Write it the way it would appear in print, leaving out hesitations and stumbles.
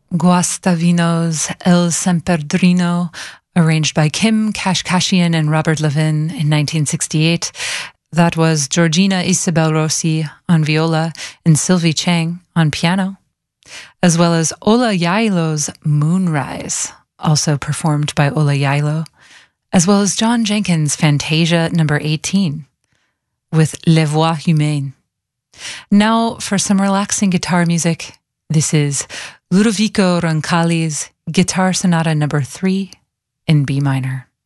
Guastavino's El Semperdrino, arranged by Kim Kashkashian and Robert Levin in 1968. That was Georgina Isabel Rossi on viola and Sylvie Chang on piano, as well as Ola Yailo's Moonrise, also performed by Ola Yailo, as well as John Jenkins' Fantasia number 18 with Les Voix Humaines. Now for some relaxing guitar music, this is Ludovico Roncalli's Guitar Sonata number 3 in B minor.